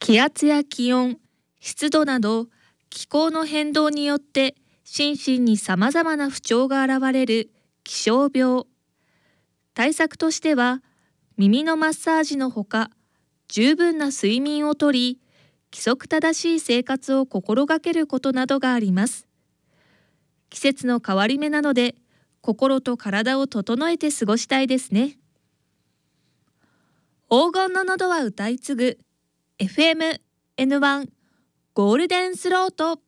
気圧や気温、湿度など気候の変動によって心身にさまざまな不調が現れる気象病。対策としては、耳のマッサージのほか、十分な睡眠をとり、規則正しい生活を心がけることなどがあります。季節の変わり目なので、心と体を整えて過ごしたいですね。黄金の喉は歌い継ぐ FM N1 ゴールデンスロート。